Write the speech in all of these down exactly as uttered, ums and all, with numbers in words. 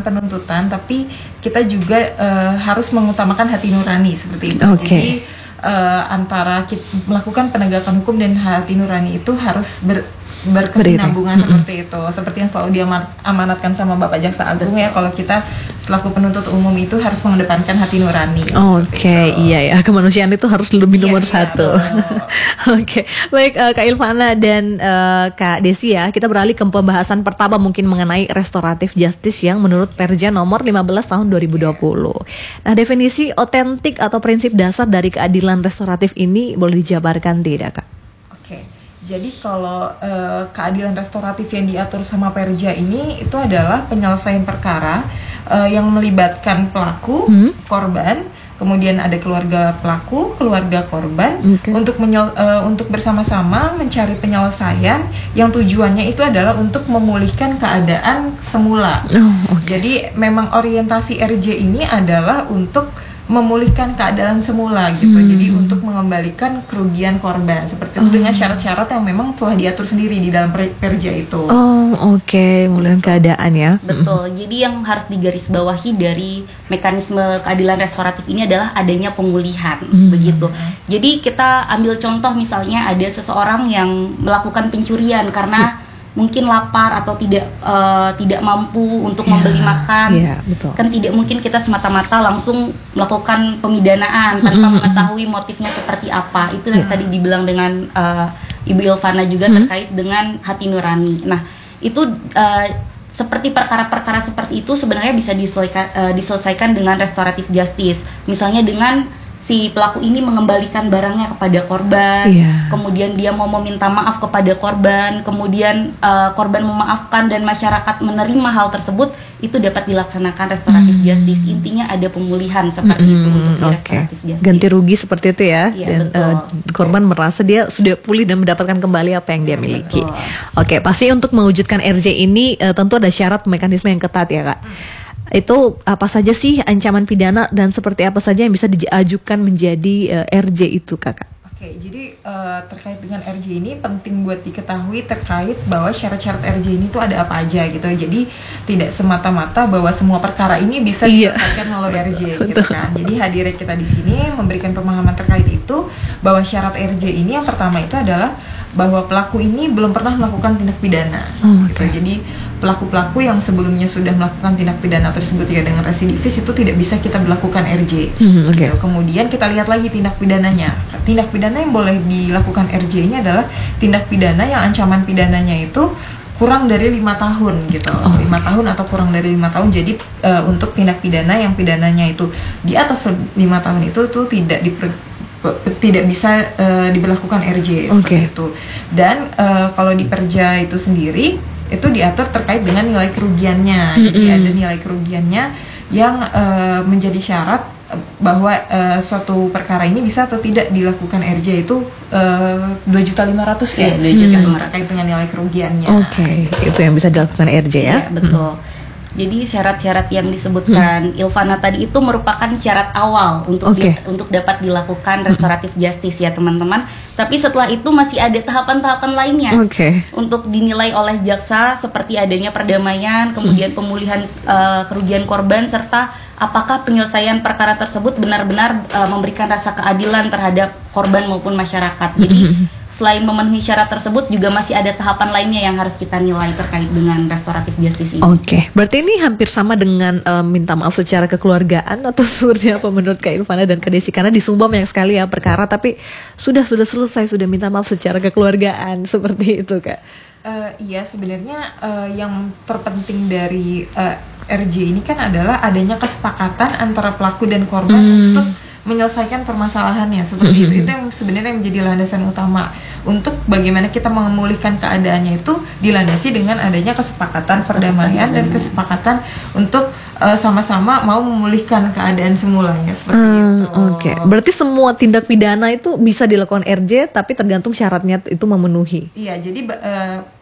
penuntutan, tapi kita juga uh, harus mengutamakan hati nurani seperti itu. Okay. Jadi uh, antara kita melakukan penegakan hukum dan hati nurani itu harus ber berkesinambungan seperti itu, seperti yang selalu diamanatkan sama Bapak Jaksa Agung ya, kalau kita selaku penuntut umum itu harus mengedepankan hati nurani. Oke, okay, iya ya, kemanusiaan itu harus lebih nomor iya, satu. Iya, Oke, okay. Baik uh, Kak Ilvana dan uh, Kak Desi ya, kita beralih ke pembahasan pertama mungkin mengenai restoratif justice yang menurut Perja nomor lima belas tahun dua ribu dua puluh. Nah, definisi otentik atau prinsip dasar dari keadilan restoratif ini boleh dijabarkan tidak, Kak? Oke. Jadi kalau uh, keadilan restoratif yang diatur sama Perja ini itu adalah penyelesaian perkara uh, yang melibatkan pelaku, hmm? korban, kemudian ada keluarga pelaku, keluarga korban, okay. untuk menyel, uh, untuk bersama-sama mencari penyelesaian yang tujuannya itu adalah untuk memulihkan keadaan semula. Oh, okay. Jadi memang orientasi R J ini adalah untuk memulihkan keadaan semula gitu. Hmm. Jadi untuk mengembalikan kerugian korban seperti itu, oh. dengan syarat-syarat yang memang telah diatur sendiri di dalam Perja itu. Oh, oke, okay. Memulihkan keadaan ya. Betul. Hmm. Jadi yang harus digarisbawahi dari mekanisme keadilan restoratif ini adalah adanya pemulihan, hmm. begitu. Jadi kita ambil contoh misalnya ada seseorang yang melakukan pencurian karena mungkin lapar atau tidak uh, tidak mampu untuk yeah, membeli makan, yeah, betul. Kan tidak mungkin kita semata-mata langsung melakukan pemidanaan tanpa mm-hmm. mengetahui motifnya seperti apa. Itu yang yeah. tadi dibilang dengan uh, Ibu Ilvana juga mm-hmm. terkait dengan hati nurani. Nah, itu uh, seperti perkara-perkara seperti itu sebenarnya bisa diselesaikan, uh, diselesaikan dengan restoratif justice. Misalnya dengan si pelaku ini mengembalikan barangnya kepada korban, yeah. kemudian dia mau meminta maaf kepada korban, kemudian uh, korban memaafkan dan masyarakat menerima hal tersebut, itu dapat dilaksanakan restoratif mm. justice. Intinya ada pemulihan seperti mm, itu untuk okay. restoratif justice. Ganti rugi seperti itu ya, yeah, dan uh, korban merasa dia sudah pulih dan mendapatkan kembali apa yang dia miliki. Oke, okay, pasti untuk mewujudkan R J ini uh, tentu ada syarat mekanisme yang ketat ya, Kak. Mm. Itu apa saja sih ancaman pidana dan seperti apa saja yang bisa diajukan menjadi uh, R J itu, Kakak? Oke, jadi uh, terkait dengan R J ini penting buat diketahui terkait bahwa syarat-syarat R J ini tuh ada apa aja gitu. Jadi tidak semata-mata bahwa semua perkara ini bisa diselesaikan melalui R J gitu kan. Jadi hadirnya kita di sini memberikan pemahaman terkait itu bahwa syarat R J ini yang pertama itu adalah bahwa pelaku ini belum pernah melakukan tindak pidana. Oh, gitu. Okay. Jadi pelaku-pelaku yang sebelumnya sudah melakukan tindak pidana tersebut ya dengan residivis itu tidak bisa kita berlakukan R J. Mm, okay. Gitu. Kemudian kita lihat lagi tindak pidananya. Tindak pidana yang boleh dilakukan R J ini adalah tindak pidana yang ancaman pidananya itu kurang dari lima tahun gitu, oh. lima tahun atau kurang dari lima tahun. Jadi uh, untuk tindak pidana yang pidananya itu di atas lima tahun itu tuh tidak diper tidak bisa uh, diberlakukan R J seperti okay. itu. Dan uh, kalau di Perja itu sendiri itu diatur terkait dengan nilai kerugiannya. Mm-hmm. Jadi ada nilai kerugiannya yang uh, menjadi syarat bahwa uh, suatu perkara ini bisa atau tidak dilakukan R J itu dua juta lima ratus ya, dua juta lima ratus terkait dengan nilai kerugiannya. Oke, okay. Itu yang bisa dilakukan R J ya. Ya, betul. Mm-hmm. Jadi syarat-syarat yang disebutkan hmm. Ilvana tadi itu merupakan syarat awal untuk okay. di, untuk dapat dilakukan restoratif justice ya teman-teman. Tapi setelah itu masih ada tahapan-tahapan lainnya okay. untuk dinilai oleh jaksa seperti adanya perdamaian, kemudian hmm. pemulihan uh, kerugian korban serta apakah penyelesaian perkara tersebut benar-benar uh, memberikan rasa keadilan terhadap korban maupun masyarakat. Jadi hmm. selain memenuhi syarat tersebut juga masih ada tahapan lainnya yang harus kita nilai terkait dengan restoratif justice ini. Oke, okay. Berarti ini hampir sama dengan uh, minta maaf secara kekeluargaan atau seperti apa menurut Kak Ilvana dan Kak Desi? Karena di Sumba banyak sekali ya perkara tapi sudah sudah selesai, sudah minta maaf secara kekeluargaan seperti itu, Kak. Uh, iya sebenarnya uh, yang terpenting dari uh, R J ini kan adalah adanya kesepakatan antara pelaku dan korban hmm. untuk menyelesaikan permasalahannya seperti mm-hmm. itu. Itu yang sebenarnya menjadi landasan utama untuk bagaimana kita memulihkan keadaannya itu dilandasi dengan adanya kesepakatan perdamaian dan kesepakatan untuk uh, sama-sama mau memulihkan keadaan semulanya seperti hmm, itu. Oke, okay. Berarti semua tindak pidana itu bisa dilakukan R J tapi tergantung syaratnya itu memenuhi. Iya, jadi uh,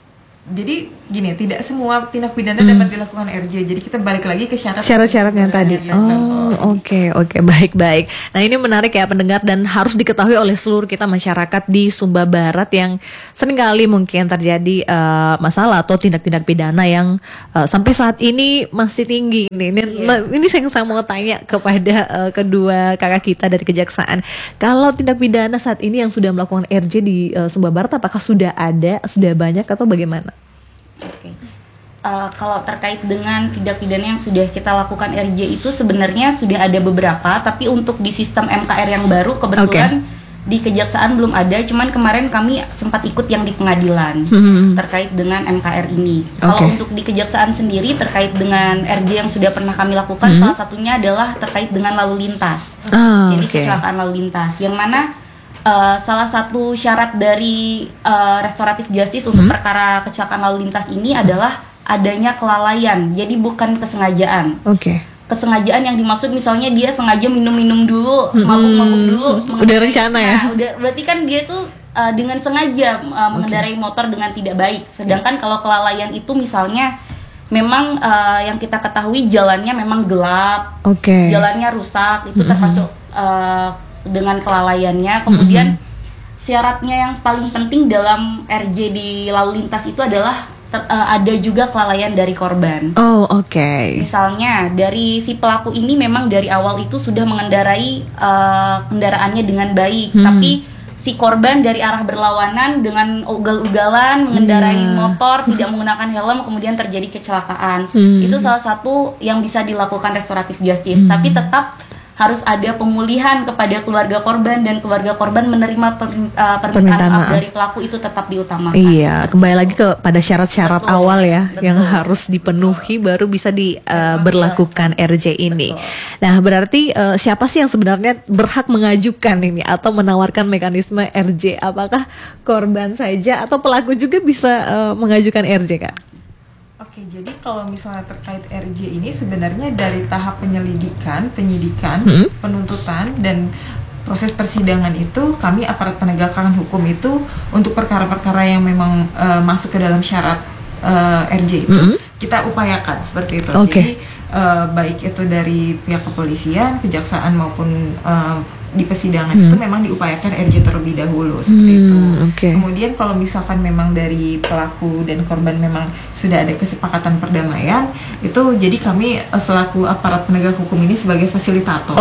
Jadi gini, tidak semua tindak pidana Hmm. dapat dilakukan R J. Jadi kita balik lagi ke syarat Syarat-syarat yang tadi. Ya, Oh, oke, oke, baik-baik. Nah, ini menarik ya pendengar dan harus diketahui oleh seluruh kita masyarakat di Sumba Barat yang seringkali mungkin terjadi uh, masalah atau tindak-tindak pidana yang uh, sampai saat ini masih tinggi. Nih, ini, nah, ini saya, saya mau tanya kepada uh, kedua kakak kita dari Kejaksaan. Kalau tindak pidana saat ini yang sudah melakukan R J di uh, Sumba Barat, apakah sudah ada, sudah banyak atau bagaimana? Oke. Uh, kalau terkait dengan tindak pidana yang sudah kita lakukan R J itu sebenarnya sudah ada beberapa, tapi untuk di sistem M K R yang baru kebetulan okay. di Kejaksaan belum ada. Cuman kemarin kami sempat ikut yang di pengadilan hmm. terkait dengan M K R ini. Okay. Kalau untuk di Kejaksaan sendiri terkait dengan R J yang sudah pernah kami lakukan, hmm. salah satunya adalah terkait dengan lalu lintas. Oh, Jadi okay. kecelakaan lalu lintas, yang mana Uh, salah satu syarat dari uh, restoratif justice untuk hmm. perkara kecelakaan lalu lintas ini adalah adanya kelalaian, jadi bukan kesengajaan. Oke. Okay. Kesengajaan yang dimaksud misalnya dia sengaja minum-minum dulu, hmm. mabuk-mabuk dulu. Udah rencana ya? Nah, udah, berarti kan dia tuh uh, dengan sengaja uh, mengendarai okay. motor dengan tidak baik. Sedangkan okay. kalau kelalaian itu misalnya memang uh, yang kita ketahui jalannya memang gelap, okay. jalannya rusak, itu hmm. termasuk uh, dengan kelalaiannya. Kemudian mm-hmm. syaratnya yang paling penting dalam R J di lalu lintas itu adalah ter, uh, ada juga kelalaian dari korban. Oh, oke. Okay. Misalnya dari si pelaku ini memang dari awal itu sudah mengendarai uh, kendaraannya dengan baik, mm-hmm. tapi si korban dari arah berlawanan dengan ugal-ugalan mengendarai yeah. motor, tidak menggunakan helm, kemudian terjadi kecelakaan. Mm-hmm. Itu salah satu yang bisa dilakukan restoratif justice, mm-hmm. tapi tetap harus ada pemulihan kepada keluarga korban dan keluarga korban menerima per, uh, permintaan maaf dari pelaku itu tetap diutamakan. Iya, betul. Kembali lagi kepada syarat-syarat betul, awal ya betul. Yang harus dipenuhi baru bisa diberlakukan uh, R J ini. Betul. Nah, berarti uh, siapa sih yang sebenarnya berhak mengajukan ini atau menawarkan mekanisme R J? Apakah korban saja atau pelaku juga bisa uh, mengajukan R J, Kak? Oke, jadi kalau misalnya terkait R J ini sebenarnya dari tahap penyelidikan, penyidikan, hmm? penuntutan, dan proses persidangan itu kami aparat penegakan hukum itu untuk perkara-perkara yang memang uh, masuk ke dalam syarat uh, R J itu hmm? kita upayakan seperti itu. Okay. Jadi uh, baik itu dari pihak kepolisian, kejaksaan maupun uh, di persidangan hmm. itu memang diupayakan R J terlebih dahulu seperti hmm, itu. Okay. Kemudian kalau misalkan memang dari pelaku dan korban memang sudah ada kesepakatan perdamaian, itu jadi kami selaku aparat penegak hukum ini sebagai fasilitator.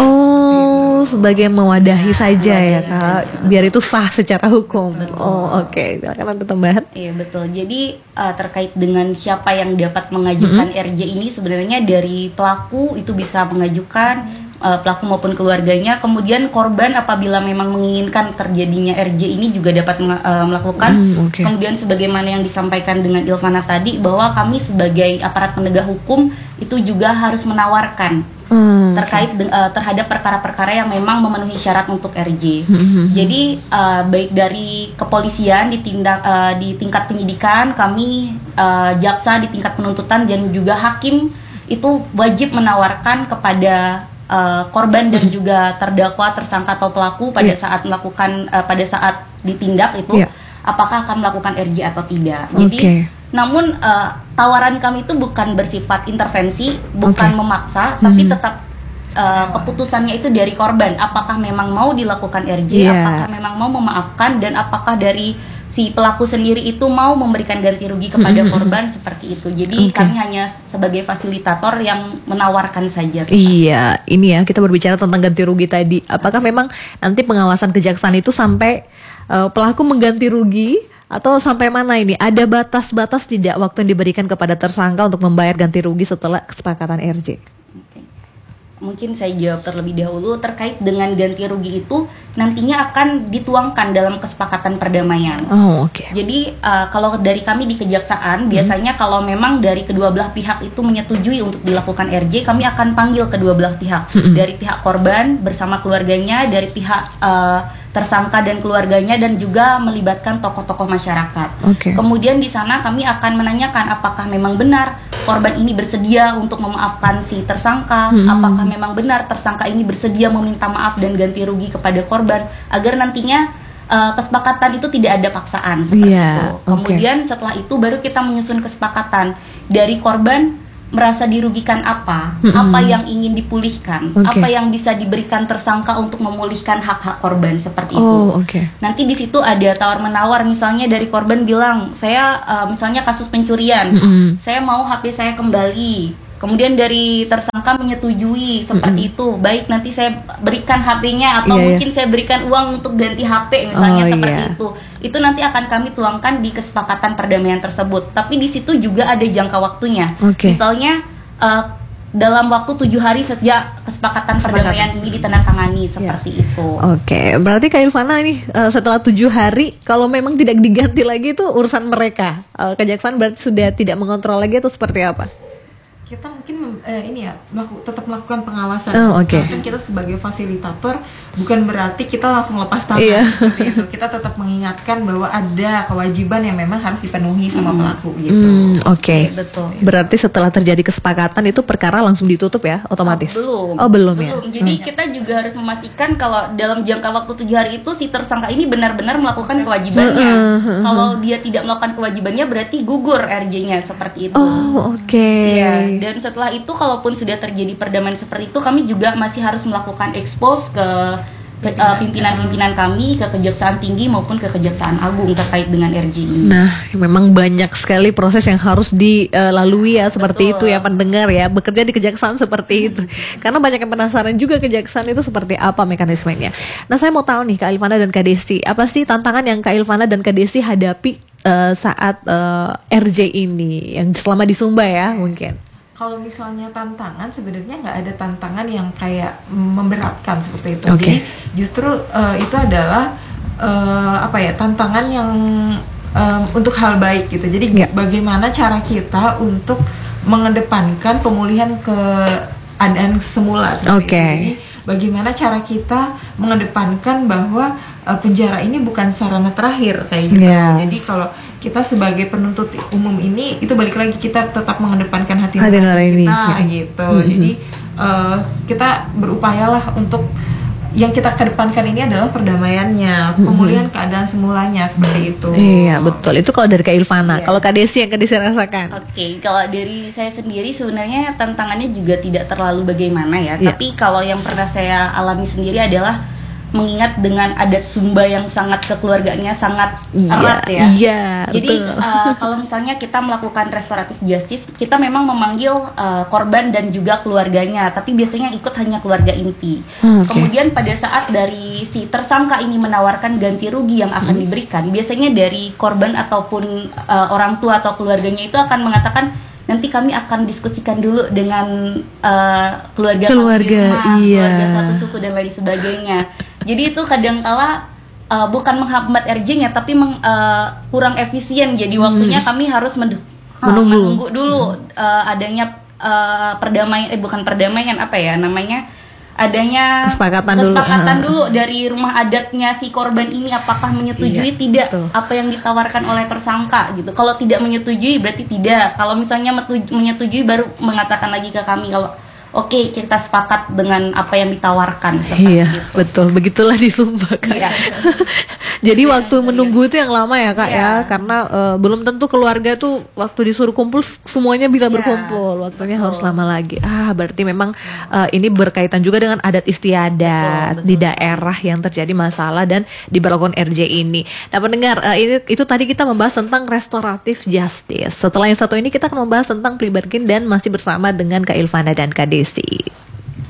Oh, sebagai mewadahi ya, saja ya Kak, biar itu sah secara hukum. Betul. Oh, oke. Okay. Silakan ada tambahan. Iya, betul. Jadi uh, terkait dengan siapa yang dapat mengajukan hmm. R J ini sebenarnya dari pelaku itu bisa mengajukan Uh, pelaku maupun keluarganya, kemudian korban apabila memang menginginkan terjadinya R J ini juga dapat uh, melakukan. Mm, okay. Kemudian sebagaimana yang disampaikan dengan Ilvana tadi, bahwa kami sebagai aparat penegak hukum itu juga harus menawarkan mm, terkait okay. de- uh, terhadap perkara-perkara yang memang memenuhi syarat untuk R J. Mm-hmm. Jadi uh, baik dari kepolisian di tindak uh, di tingkat penyidikan, kami uh, jaksa di tingkat penuntutan dan juga hakim itu wajib menawarkan kepada Uh, korban dan juga terdakwa, tersangka atau pelaku pada yeah. saat melakukan uh, pada saat ditindak itu yeah. apakah akan melakukan R J atau tidak. Jadi okay. namun uh, tawaran kami itu bukan bersifat intervensi, bukan okay. memaksa, mm-hmm. tapi tetap uh, keputusannya itu dari korban. Apakah memang mau dilakukan R J, yeah. apakah memang mau memaafkan, dan apakah dari si pelaku sendiri itu mau memberikan ganti rugi kepada mm-hmm. korban, seperti itu. Jadi okay. kami hanya sebagai fasilitator yang menawarkan saja. Iya, ini ya kita berbicara tentang ganti rugi tadi. Apakah memang nanti pengawasan kejaksaan itu sampai uh, pelaku mengganti rugi atau sampai mana ini? Ada batas-batas tidak waktu yang diberikan kepada tersangka untuk membayar ganti rugi setelah kesepakatan R J? Mungkin saya jawab terlebih dahulu terkait dengan ganti rugi itu nantinya akan dituangkan dalam kesepakatan perdamaian. Oh, oke. Okay. Jadi uh, kalau dari kami di kejaksaan, hmm. biasanya kalau memang dari kedua belah pihak itu menyetujui untuk dilakukan R J, kami akan panggil kedua belah pihak. Hmm. Dari pihak korban bersama keluarganya, dari pihak uh, tersangka dan keluarganya, dan juga melibatkan tokoh-tokoh masyarakat. Okay. Kemudian di sana kami akan menanyakan apakah memang benar korban ini bersedia untuk memaafkan si tersangka, hmm. apakah memang benar tersangka ini bersedia meminta maaf dan ganti rugi kepada korban, agar nantinya uh, kesepakatan itu tidak ada paksaan seperti Iya, itu. oke. Kemudian setelah itu baru kita menyusun kesepakatan dari korban merasa dirugikan apa, Mm-mm. apa yang ingin dipulihkan, Oke. apa yang bisa diberikan tersangka untuk memulihkan hak-hak korban seperti itu. Oh, oke. Nanti di situ ada tawar menawar, misalnya dari korban bilang, saya uh, misalnya kasus pencurian, Mm-mm. saya mau H P saya kembali. Kemudian dari tersangka menyetujui seperti itu. Baik, nanti saya berikan H P-nya atau Iya, iya. mungkin saya berikan uang untuk ganti H P misalnya Oh, seperti iya. itu. Itu nanti akan kami tuangkan di kesepakatan perdamaian tersebut. Tapi di situ juga ada jangka waktunya. Oke. Misalnya uh, dalam waktu tujuh hari sejak kesepakatan perdamaian ini ditandatangani seperti itu. Oke, berarti Kak Ilvana ini uh, setelah tujuh hari, kalau memang tidak diganti lagi itu urusan mereka. Uh, kejaksaan berarti sudah tidak mengontrol lagi atau seperti apa? Kita mungkin mem- eh, ini ya melaku- tetap melakukan pengawasan. Oh, oke. Karena kan kita sebagai fasilitator bukan berarti kita langsung lepas tangan Iya. seperti itu. Kita tetap mengingatkan bahwa ada kewajiban yang memang harus dipenuhi sama pelaku gitu. Hmm, oke. Oke, betul. Berarti setelah terjadi kesepakatan itu perkara langsung ditutup ya, otomatis? Oh, belum. Oh, belum, ya. Jadi kita juga harus memastikan kalau dalam jangka waktu tujuh hari itu si tersangka ini benar-benar melakukan kewajibannya. Heeh, heeh. Kalau dia tidak melakukan kewajibannya berarti gugur R J-nya seperti itu. Oh, oke. Iya, dan setelah itu kalaupun sudah terjadi perdamaian seperti itu, kami juga masih harus melakukan expose ke, ke uh, pimpinan-pimpinan kami, ke Kejaksaan Tinggi maupun ke Kejaksaan Agung terkait dengan R J ini. Nah, memang banyak sekali proses yang harus dilalui ya seperti Betul. itu ya pendengar ya, bekerja di kejaksaan seperti itu. Karena banyak yang penasaran juga kejaksaan itu seperti apa mekanismenya. Nah, saya mau tahu nih Kak Ilvana dan Kak Desi, apa sih tantangan yang Kak Ilvana dan Kak Desi hadapi eh, saat eh, R J ini yang selama di Sumba ya mungkin? Kalau misalnya tantangan, sebenarnya nggak ada tantangan yang kayak memberatkan seperti itu. Oke. Jadi justru eh, itu adalah eh, apa ya tantangan yang em, untuk hal baik gitu. Jadi Ya. bagaimana cara kita untuk mengedepankan pemulihan keadaan semula seperti Oke. itu. Jadi bagaimana cara kita mengedepankan bahwa eh, penjara ini bukan sarana terakhir kayak gitu. Ya. Jadi kalau kita sebagai penuntut umum ini, itu balik lagi kita tetap mengedepankan hati Hati nurani nurani, kita ya. gitu. Mhm. Jadi eh, kita berupayalah untuk yang kita kedepankan ini adalah perdamaiannya, pemulihan keadaan semulanya seperti itu. Iya betul, itu kalau dari Kak Ilvana. Iya. Kalau Kak Desi yang Kak Desi rasakan? Oke, kalau dari saya sendiri sebenarnya tantangannya juga tidak terlalu bagaimana ya. Iya. Tapi kalau yang pernah saya alami sendiri adalah mengingat dengan adat Sumba yang sangat kekeluargaannya sangat erat ya. Iya, Jadi betul. uh, kalau misalnya kita melakukan restoratif justice, kita memang memanggil uh, korban dan juga keluarganya, tapi biasanya ikut hanya keluarga inti. Hmm, oke. Kemudian pada saat dari si tersangka ini menawarkan ganti rugi yang akan Hmm. diberikan, biasanya dari korban ataupun uh, orang tua atau keluarganya itu akan mengatakan nanti kami akan diskusikan dulu dengan uh, keluarga kami di Keluarga, rumah, iya. keluarga satu suku dan lain sebagainya. Jadi itu kadangkala uh, bukan menghambat R J-nya tapi meng, uh, kurang efisien. Jadi waktunya kami harus mendu- Menunggu. menunggu dulu uh, adanya uh, perdamaian, eh bukan perdamaian apa ya namanya, adanya Kesepakatan dulu. kesepakatan Ah. dulu dari rumah adatnya si korban ini apakah menyetujui Iya, tidak betul. apa yang ditawarkan oleh tersangka gitu. Kalau tidak menyetujui berarti tidak. Kalau misalnya metu- menyetujui baru mengatakan lagi ke kami kalau oke kita sepakat dengan apa yang ditawarkan seperti Iya, itu. betul. Begitulah di Sumba Kak. Iya. Jadi waktu menunggu itu yang lama ya Kak Iya. ya, karena eh, belum tentu keluarga tuh waktu disuruh kumpul s- semuanya bisa Iya, berkumpul. Waktunya betul. harus lama lagi. Ah, berarti memang eh, ini berkaitan juga dengan adat istiadat Betul, betul. di daerah yang terjadi masalah dan diberlakukan R J ini. Nah, pendengar, eh, ini itu tadi kita membahas tentang restoratif justice. Setelah yang satu ini kita akan membahas tentang plea bargain dan masih bersama dengan Kak Ilvana dan Kak Desi.